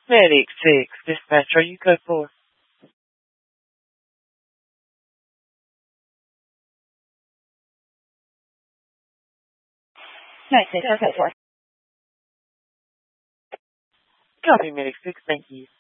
Medic 6, dispatch, are you code 4? Nice, code 4. Copy, Medic 6, thank you.